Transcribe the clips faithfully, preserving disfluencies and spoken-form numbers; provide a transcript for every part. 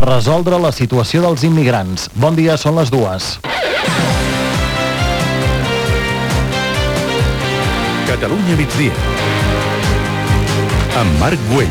resoldre la situació dels immigrants. Bon dia, són les dues. Catalunya migdia amb Marc Güell.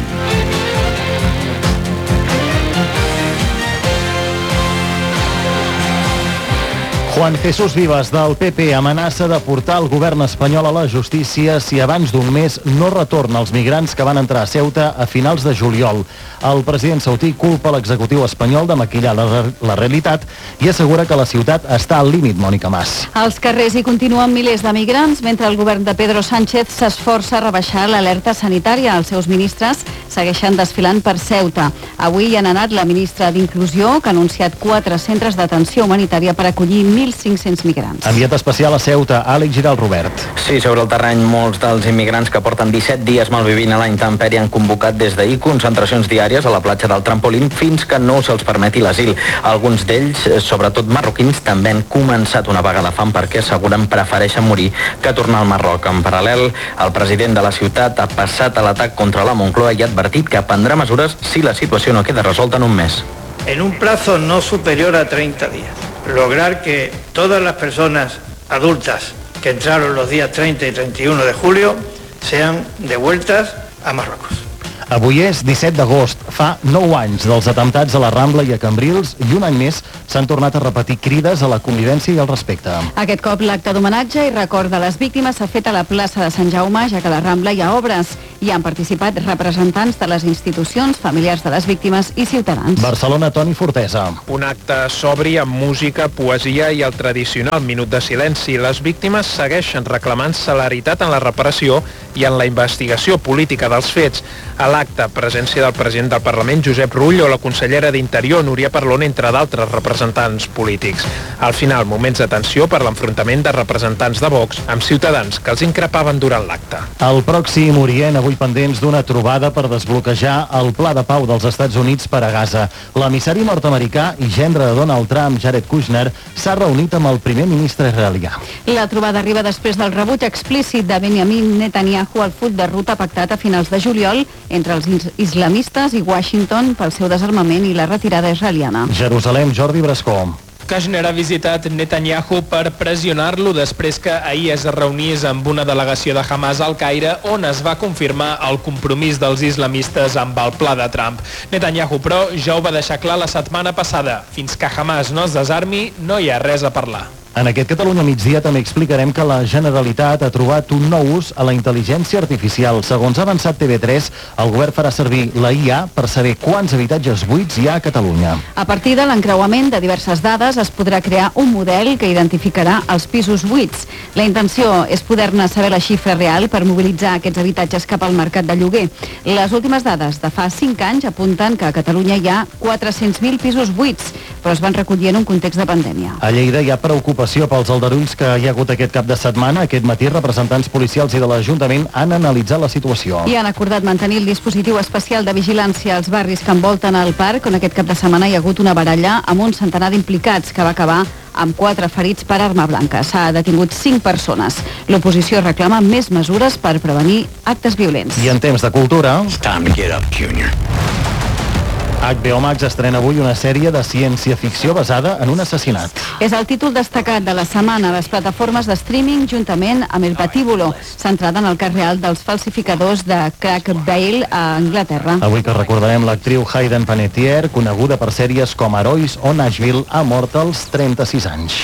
Juan Jesús Vivas, del P P, amenaça de portar el govern espanyol a la justícia si abans d'un mes no retorna els migrants que van entrar a Ceuta a finals de juliol. El president saudí culpa l'executiu espanyol de maquillar la, la realitat i assegura que la ciutat està al límit, Mònica Mas. Als carrers hi continuen milers de migrants, mentre el govern de Pedro Sánchez s'esforça a rebaixar l'alerta sanitària. Els seus ministres segueixen desfilant per Ceuta. Avui hi han anat la ministra d'Inclusió, que ha anunciat quatre centres d'atenció humanitària per acollir mil cinc-cents migrants. Enviat especial a Ceuta, Àlex Giral Robert. Sí, sobre el terreny, molts dels immigrants que porten disset dies malvivint a la intempèrie han convocat des d'ahir concentracions diàries a la platja del Trampolín fins que no se'ls permeti l'asil. Alguns d'ells, sobretot marroquins, també han començat una vaga de fam perquè asseguren prefereixen morir que tornar al Marroc. En paral·lel, el president de la ciutat ha passat a l'atac contra la Moncloa i ha advertit que prendrà mesures si la situació no queda resolta en un mes. En un plazo no superior a treinta días. Lograr que todas las personas adultas que entraron los días treinta y treinta y uno de julio sean devueltas a Marruecos. Avui és disset d'agost. Fa nou anys dels atemptats a la Rambla i a Cambrils i un any més s'han tornat a repetir crides a la convivència i al respecte. Aquest cop l'acte d'homenatge i record de les víctimes s'ha fet a la plaça de Sant Jaume, ja que a la Rambla hi ha obres. Hi han participat representants de les institucions, familiars de les víctimes i ciutadans. Barcelona, Toni Fortesa. Un acte sobri amb música, poesia i el tradicional minut de silenci. Les víctimes segueixen reclamant celeritat en la reparació i en la investigació política dels fets. A l'acte, presència del president del Parlament, Josep Rull, o la consellera d'Interior, Núria Parlon, entre d'altres representants polítics. Al final, moments de tensió per l'enfrontament de representants de Vox amb ciutadans que els increpaven durant l'acte. Al Pròxim Orient, avui pendents d'una trobada per desbloquejar el pla de pau dels Estats Units per a Gaza. L'emissari nord-americà i gendre de Donald Trump, Jared Kushner, s'ha reunit amb el primer ministre israelià. La trobada arriba després del rebuig explícit de Benjamin Netanyahu al full de ruta pactat a finals de juliol entre els islamistes i Washington pel seu desarmament i la retirada israeliana. Jerusalem, Jordi Brascó. Kushner ha visitat Netanyahu per pressionar-lo després que ahir es reunís amb una delegació de Hamas al Caire, on es va confirmar el compromís dels islamistes amb el pla de Trump. Netanyahu, però, ja ho va deixar clar la setmana passada. Fins que Hamas no es desarmi, no hi ha res a parlar. En aquest Catalunya migdia també explicarem que la Generalitat ha trobat un nou ús a la intel·ligència artificial. Segons ha avançat T V tres, el govern farà servir la I A per saber quants habitatges buits hi ha a Catalunya. A partir de l'encreuament de diverses dades es podrà crear un model que identificarà els pisos buits. La intenció és poder-ne saber la xifra real per mobilitzar aquests habitatges cap al mercat de lloguer. Les últimes dades de fa cinc anys apunten que a Catalunya hi ha quatre-cents mil pisos buits, però es van recollir en un context de pandèmia. A Lleida hi ha preocupació pels aldarulls que hi ha hagut aquest cap de setmana. Aquest matí, representants policials i de l'Ajuntament han analitzat la situació. I han acordat mantenir el dispositiu especial de vigilància als barris que envolten el parc, on aquest cap de setmana hi ha hagut una baralla amb un centenar d'implicats que va acabar amb quatre ferits per arma blanca. S'ha detingut cinc persones. L'oposició reclama més mesures per prevenir actes violents. I en temps de cultura... H B O Max estrena avui una sèrie de ciència-ficció basada en un assassinat. És el títol destacat de la setmana a les plataformes de streaming juntament amb El Patíbulo, centrada en el cas real dels falsificadors de crack Bale a Anglaterra. Avui que recordarem l'actriu Hayden Panettiere, coneguda per sèries com Herois o Nashville, ha mort als trenta-sis anys.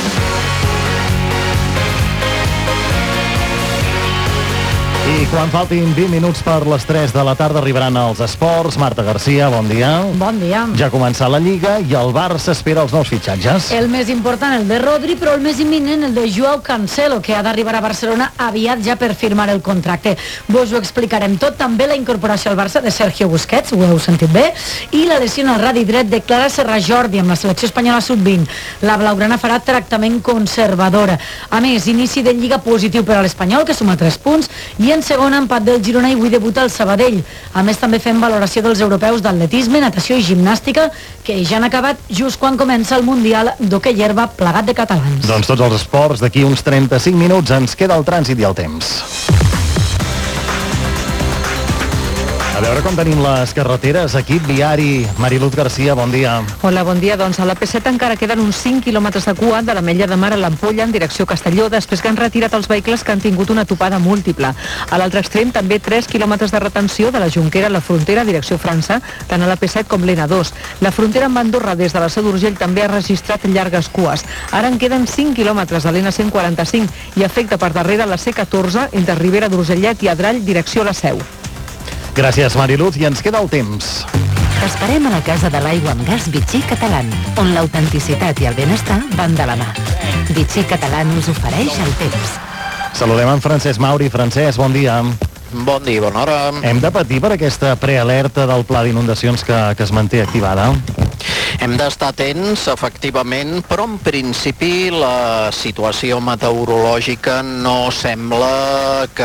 I quan faltin vint minuts per les tres de la tarda arribaran els esports. Marta Garcia, bon dia. Bon dia. Ja ha començat la Lliga i el Barça espera els nous fitxatges. El més important, el de Rodri, però el més imminent, el de Joao Cancelo, que ha d'arribar a Barcelona aviat ja per firmar el contracte. Vos ho explicarem tot. També la incorporació al Barça de Sergio Busquets, ho heu sentit bé, i la lesió al radi dret de Clara Serra Jordi amb la selecció espanyola sub vint. La blaugrana farà tractament conservador. A més, inici de Lliga positiu per a l'Espanyol, que suma tres punts, i en segon empat del Girona i avui debuta el Sabadell. A més, també fem valoració dels europeus d'atletisme, natació i gimnàstica, que ja han acabat just quan comença el Mundial d'hoquei herba plegat de catalans. Doncs tots els esports d'aquí uns trenta-cinc minuts. Ens queda el trànsit i el temps. A veure com tenim les carreteres. Equip viari. Mariluz Garcia, bon dia. Hola, bon dia. Doncs a la P set encara queden uns cinc quilòmetres de cua de l'Ametlla de Mar a l'Ampolla en direcció Castelló, després que han retirat els vehicles que han tingut una topada múltiple. A l'altre extrem també tres quilòmetres de retenció de la Jonquera a la frontera direcció França, tant a la P set com l'N dos. La frontera amb Andorra des de la Seu d'Urgell també ha registrat llargues cues. Ara en queden cinc quilòmetres de l'N cent quaranta-cinc i afecta per darrere la C catorze entre Ribera d'Urgellet i Adrall direcció a la Seu. Gràcies, Mariluz, i ens queda el temps. T'esperem a la Casa de l'Aigua amb Gas Vichy Catalán, on l'autenticitat i el benestar van de la mà. Vichy Catalán us ofereix el temps. Saludem en Francesc Mauri. Francesc, bon dia. Bon dia, bona hora. Hem de patir per aquesta prealerta del pla d'inundacions que, que es manté activada? Hem d'estar atents, efectivament, però en principi la situació meteorològica no sembla que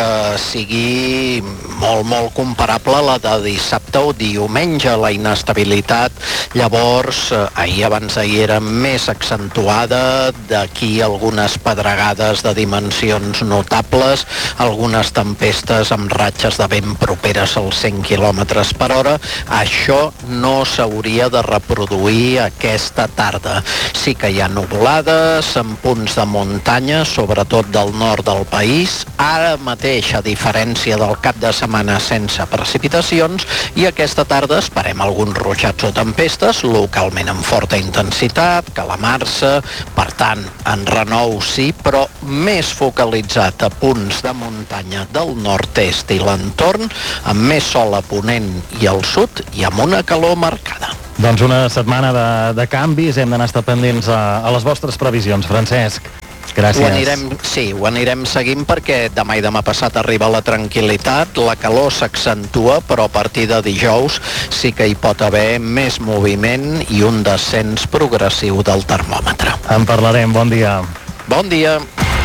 sigui molt, molt comparable a la de dissabte o diumenge. La inestabilitat, llavors, ahir abans d'ahir era més accentuada, d'aquí algunes pedregades de dimensions notables, algunes tempestes amb ratxes de vent properes als cent quilòmetres per hora. Això no s'hauria de reproduir aquesta tarda. Sí que hi ha nuvolades en punts de muntanya, sobretot del nord del país. Ara mateix, a diferència del cap de setmana sense precipitacions, i aquesta tarda esperem alguns ruixats o tempestes, localment amb forta intensitat, calamarsa, per tant, en renou sí, però més focalitzat a punts de muntanya del nord-est i l'entorn, amb més sol a ponent i al sud i amb una calor marcada. Doncs una setmana de, de canvis, hem d'anar estar pendents a, a les vostres previsions. Francesc, gràcies. Ho anirem, sí, ho anirem seguint perquè demà i demà passat arriba la tranquil·litat, la calor s'accentua, però a partir de dijous sí que hi pot haver més moviment i un descens progressiu del termòmetre. En parlarem, bon dia. Bon dia.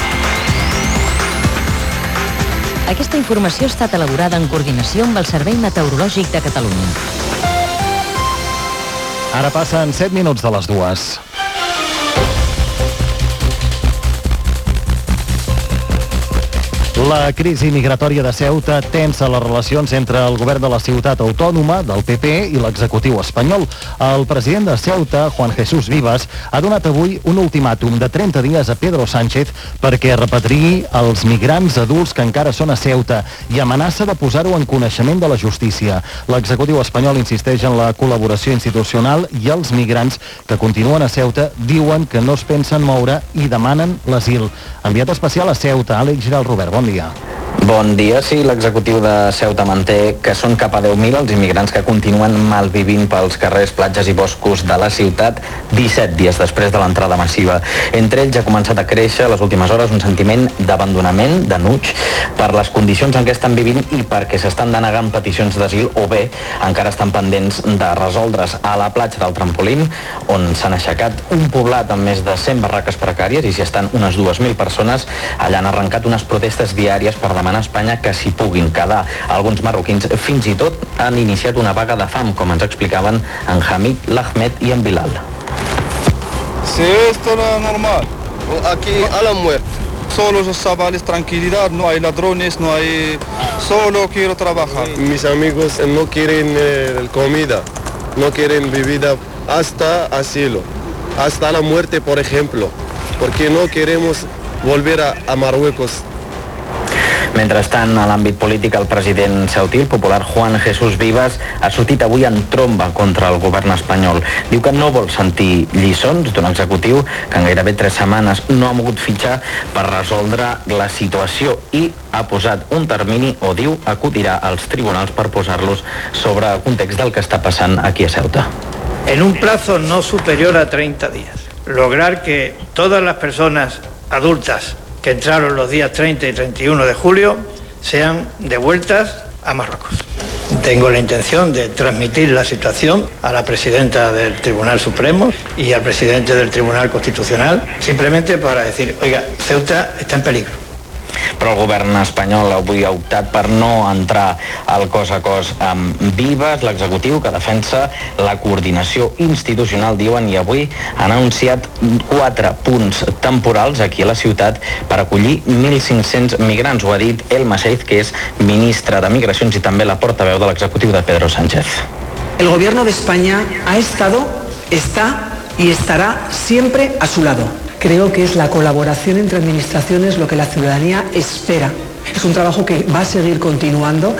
Aquesta informació ha estat elaborada en coordinació amb el Servei Meteorològic de Catalunya. Ara passen set minuts de les dues. La crisi migratòria de Ceuta tensa les relacions entre el govern de la ciutat autònoma, del P P, i l'executiu espanyol. El president de Ceuta, Juan Jesús Vivas, ha donat avui un ultimàtum de trenta dies a Pedro Sánchez perquè repatriï els migrants adults que encara són a Ceuta i amenaça de posar-ho en coneixement de la justícia. L'executiu espanyol insisteix en la col·laboració institucional i els migrants que continuen a Ceuta diuen que no es pensen moure i demanen l'asil. Enviat especial a Ceuta, Àlex Giral Robert, bon dia. Bon dia. Sí, l'executiu de Ceuta manté que són cap a deu mil els immigrants que continuen malvivint pels carrers, platges i boscos de la ciutat disset dies després de l'entrada massiva. Entre ells ha començat a créixer a les últimes hores un sentiment d'abandonament, d'enuig, per les condicions en què estan vivint i perquè s'estan denegant peticions d'asil o bé encara estan pendents de resoldre's. A la platja del Trampolín, on s'han aixecat un poblat amb més de cent barraques precàries i s'hi estan unes dues mil persones, allà han arrencat unes protestes diàries per demanar a Espanya que s'hi puguin quedar. Alguns marroquins fins i tot han iniciat una vaga de fam, com ens explicaven en Hamid, l'Ahmed i en Bilal. Sí, esto no es normal. Aquí a la muerte. Solo los chavales, tranquilidad, no hay ladrones, no hay... Solo quiero trabajar. Mis amigos no quieren eh, comida, no quieren bebida hasta asilo, hasta la muerte, por ejemplo, porque no queremos volver a, a Marruecos. Mentrestant, a l'àmbit polític, el president ceutí, el popular Juan Jesús Vivas, ha sortit avui en tromba contra el govern espanyol. Diu que no vol sentir lliçons d'un executiu que en gairebé tres setmanes no ha mogut fitxar per resoldre la situació i ha posat un termini, o diu, acudirà als tribunals per posar-los sobre el context del que està passant aquí a Ceuta. En un plazo no superior a treinta días, lograr que todas las personas adultas que entraron los días treinta y treinta y uno de julio sean devueltas a Marruecos. Tengo la intención de transmitir la situación a la presidenta del Tribunal Supremo y al presidente del Tribunal Constitucional, simplemente para decir, oiga, Ceuta está en peligro. però el govern espanyol avui ha optat per no entrar al cos a cos amb Vives, l'executiu que defensa la coordinació institucional, diuen, i avui han anunciat quatre punts temporals aquí a la ciutat per acollir mil cinc-cents migrants. Ho ha dit Elma Saiz, que és ministra de Migracions i també la portaveu de l'executiu de Pedro Sánchez. El gobierno de España ha estado, está y estará siempre a su lado. Creo que es la colaboración entre administraciones lo que la ciudadanía espera. Es un trabajo que va a seguir continuando.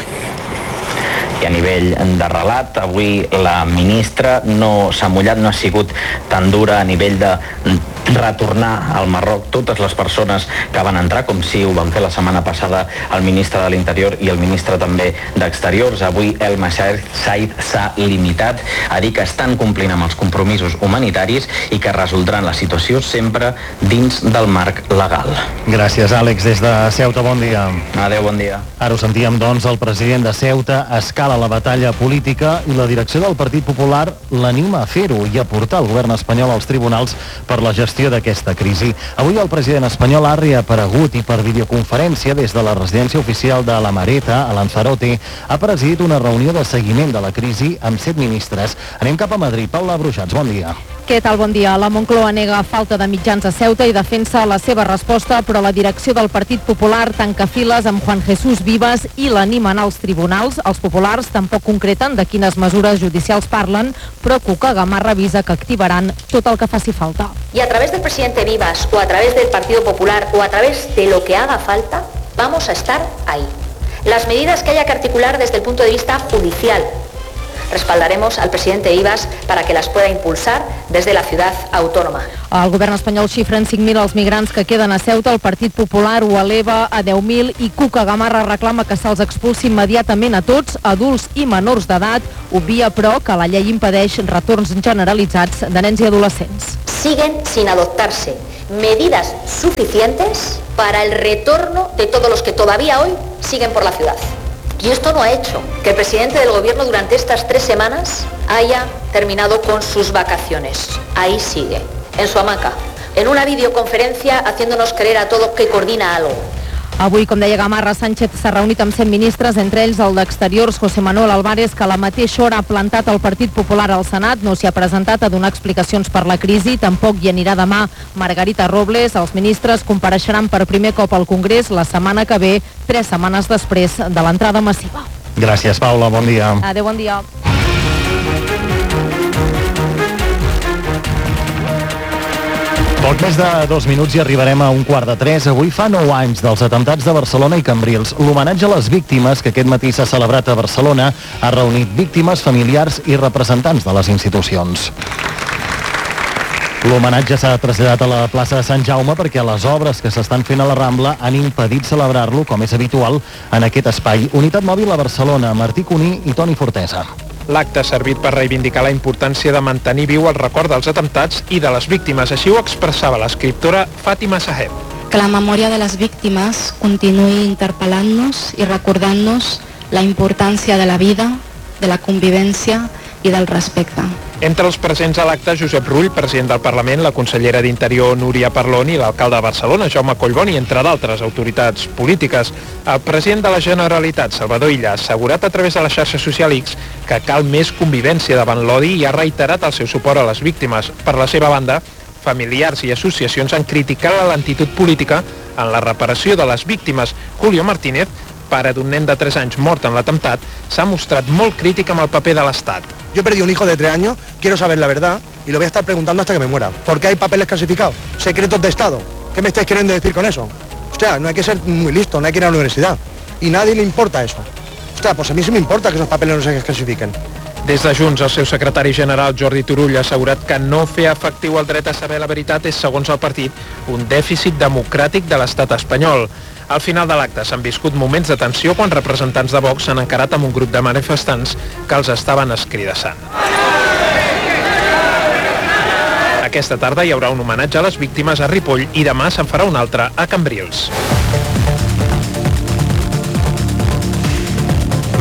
I a nivell de relat, avui la ministra no s'ha mullat, no ha sigut tan dura a nivell de retornar al Marroc totes les persones que van entrar, com si ho van fer la setmana passada el ministre de l'Interior i el ministre també d'Exteriors. Avui Elma Saiz s'ha limitat a dir que estan complint amb els compromisos humanitaris i que resoldran la situació sempre dins del marc legal. Gràcies, Àlex. Des de Ceuta, bon dia. Adéu, bon dia. Ara ho sentíem, doncs, el president de Ceuta escala la batalla política i la direcció del Partit Popular l'anima a fer-ho i a portar el govern espanyol als tribunals per la gestió d'aquesta crisi. Avui el president espanyol ha reaparegut i per videoconferència des de la residència oficial de la Mareta, a Lanzarote, ha presidit una reunió de seguiment de la crisi amb set ministres. Anem cap a Madrid. Paula Bruixats, bon dia. Què tal? Bon dia. La Moncloa nega falta de mitjans a Ceuta i defensa la seva resposta, però la direcció del Partit Popular tanca files amb Juan Jesús Vives i l'animen als tribunals. Els populars tampoc concreten de quines mesures judicials parlen, però Cuca Gamarra avisa que activaran tot el que faci falta. Y a través del presidente Vivas o a través del Partido Popular o a través de lo que haga falta, vamos a estar ahí. Las medidas que haya que articular desde el punto de vista judicial, respaldaremos al presidente Vivas para que las pueda impulsar desde la ciudad autónoma. El govern espanyol xifra en cinc mil els migrants que queden a Ceuta, el Partit Popular ho eleva a deu mil i Cuca Gamarra reclama que se'ls expulsi immediatament a tots, adults i menors d'edat. Obvia, però, que la llei impedeix retorns generalitzats de nens i adolescents. Siguen sin adoptarse medidas suficientes para el retorno de todos los que todavía hoy siguen por la ciudad. Y esto no ha hecho que el presidente del gobierno durante estas tres semanas haya terminado con sus vacaciones. Ahí sigue, en su hamaca, en una videoconferencia haciéndonos creer a todos que coordina algo. Avui, com deia Gamarra, Sánchez s'ha reunit amb cent ministres, entre ells el d'Exteriors, José Manuel Álvarez, que a la mateixa hora ha plantat el Partit Popular al Senat, no s'hi ha presentat a donar explicacions per la crisi, tampoc hi anirà demà Margarita Robles. Els ministres compareixeran per primer cop al Congrés la setmana que ve, tres setmanes després de l'entrada massiva. Gràcies, Paula, bon dia. Adéu, bon dia. Poc més de dos minuts i arribarem a un quart de tres. Avui fa nou anys dels atemptats de Barcelona i Cambrils. L'homenatge a les víctimes, que aquest matí s'ha celebrat a Barcelona, ha reunit víctimes, familiars i representants de les institucions. L'homenatge s'ha traslladat a la plaça de Sant Jaume perquè les obres que s'estan fent a la Rambla han impedit celebrar-lo, com és habitual, en aquest espai. Unitat Mòbil a Barcelona, Martí Cuní i Toni Fortesa. L'acte ha servit per reivindicar la importància de mantenir viu el record dels atemptats i de les víctimes. Així ho expressava l'escriptora Fàtima Saheb. Que la memòria de les víctimes continuï interpel·lant-nos i recordant-nos la importància de la vida, de la convivència i del respecte. Entre els presents a l'acte, Josep Rull, president del Parlament, la consellera d'Interior Núria Parlon i l'alcalde de Barcelona, Jaume Collboni, entre d'altres autoritats polítiques. El president de la Generalitat, Salvador Illa, ha assegurat a través de la xarxa social X que cal més convivència davant l'odi i ha reiterat el seu suport a les víctimes. Per la seva banda, familiars i associacions han criticat la lentitud política en la reparació de les víctimes. Julio Martínez, pare d'un nen de tres anys mort en l'atemptat, s'ha mostrat molt crític amb el paper de l'Estat. Yo perdí un hijo de tres años, quiero saber la verdad y lo voy a estar preguntando hasta que me muera. ¿Por qué hay papeles clasificados? ¿Secretos de Estado? ¿Qué me estáis queriendo decir con eso? Hostia, no hay que ser muy listo, no hay que ir a la universidad. Y nadie le importa eso. Hostia, pues a mí sí me importa que esos papeles no se clasifiquen. Des de Junts, el seu secretari general Jordi Turull ha assegurat que no fer efectiu el dret a saber la veritat és, segons el partit, un dèficit democràtic de l'estat espanyol. Al final de l'acte s'han viscut moments de tensió quan representants de Vox s'han encarat amb un grup de manifestants que els estaven escridassant. Aquesta tarda hi haurà un homenatge a les víctimes a Ripoll i demà se'n farà un altre a Cambrils. Més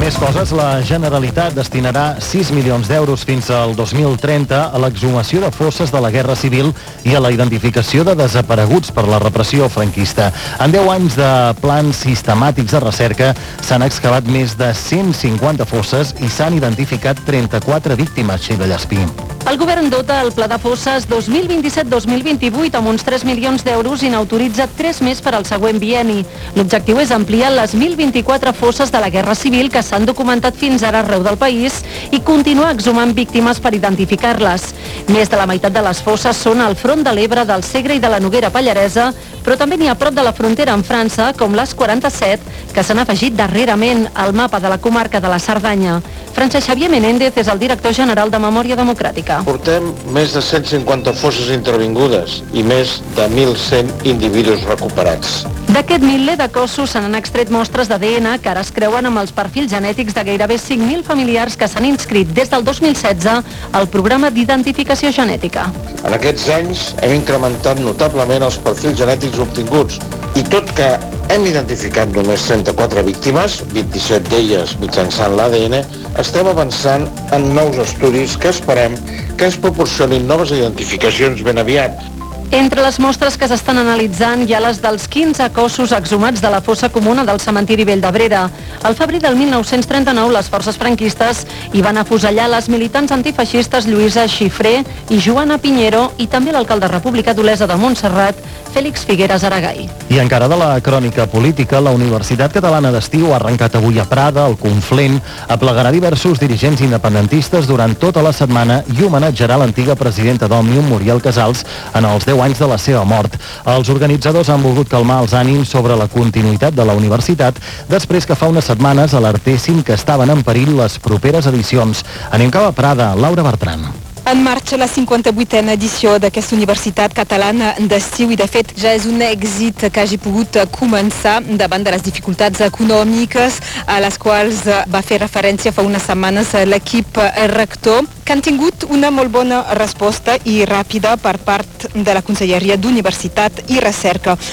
Més coses, la Generalitat destinarà sis milions d'euros fins al dos mil trenta a l'exhumació de fosses de la Guerra Civil i a la identificació de desapareguts per la repressió franquista. En deu anys de plans sistemàtics de recerca s'han excavat més de cent cinquanta fosses i s'han identificat trenta-quatre víctimes, Sheila Llaspí. El govern dota el Pla de Fosses dos mil vint-i-set dos mil vint-i-vuit amb uns tres milions d'euros i n'autoritza tres més per al següent bienni. L'objectiu és ampliar les mil vint-i-quatre fosses de la Guerra Civil que s'han documentat fins ara arreu del país i continuar exhumant víctimes per identificar-les. Més de la meitat de les fosses són al front de l'Ebre, del Segre i de la Noguera Pallaresa, però també n'hi ha prop de la frontera amb França, com les quaranta-set, que s'han afegit darrerament al mapa de la comarca de la Cerdanya. Francesc Xavier Menéndez és el director general de Memòria Democràtica. Portem més de cent cinquanta fosses intervingudes i més de mil cent individus recuperats. D'aquest miler de cossos se n'han extret mostres d'A D N que ara es creuen amb els perfils genètics de gairebé cinc mil familiars que s'han inscrit des del dos mil setze al programa d'identificació genètica. En aquests anys hem incrementat notablement els perfils genètics obtinguts i tot que hem identificat només trenta-quatre víctimes, vint-i-set d'elles mitjançant l'A D N, estem avançant en nous estudis que esperem que ens proporcionin noves identificacions ben aviat. Entre les mostres que s'estan analitzant hi ha les dels quinze cossos exhumats de la fossa comuna del cementiri Vell d'Abrera. Al febrer del mil nou-cents trenta-nou, les forces franquistes hi van afusellar les militants antifeixistes Lluïsa Xifré i Joana Piñero i també l'alcalde republicà d'Olesa de Montserrat, Fèlix Figueres Aragai. I encara de la crònica política, la Universitat Catalana d'Estiu ha arrencat avui a Prada, al Conflent, aplegarà diversos dirigents independentistes durant tota la setmana i homenatjarà l'antiga presidenta d'Òmnium, Muriel Casals, en els deu anys de la seva mort. Els organitzadors han volgut calmar els ànims sobre la continuïtat de la universitat després que fa unes setmanes alertessin que estaven en perill les properes edicions. Anem cap a Prada, Laura Bertran. En marxa la cinquanta-vuitena edició d'aquesta Universitat Catalana d'Estiu i, de fet, ja és un èxit que hagi pogut començar davant de les dificultats econòmiques a les quals va fer referència fa unes setmanes l'equip rector, que han tingut una molt bona resposta i ràpida per part de la Conselleria d'Universitat i Recerca.